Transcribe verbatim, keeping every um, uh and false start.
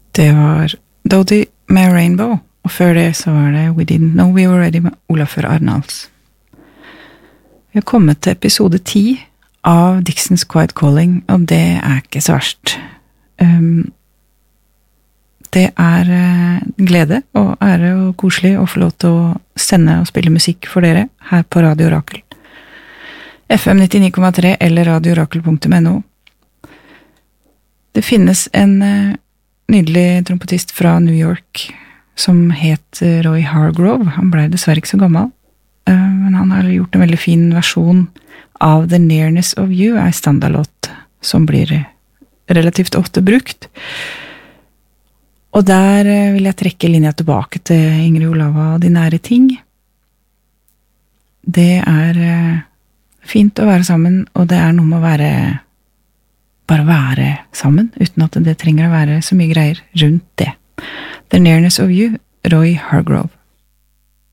Det var Dodie med Rainbow, og før det så var det We Didn't Know We Were Ready med Olafur Arnalds. Vi har kommet til episode ti av Dixons Quiet Calling, og det er ikke så verst. Um, det er uh, glede og ære og koselig å få lov til å sende og spille musikk for dere her på Radio Orakel. F M nittini komma tre eller radio orakel punktum n o. Det finnes en uh, nydelig trompetist fra New York som het Roy Hargrove. Han ble dessverre ikke så gammel, uh, men han har gjort en veldig fin versjon av The Nearness of You, en standardlåt som blir relativt ofte brukt. Og der uh, vil jeg trekke linja tilbake til Ingrid Olava og De nære ting. Det er uh, fint å være sammen, og det er noe med å være bare være sammen, uten at det trenger å være så mye greier rundt det. The Nearness of You, Roy Hargrove.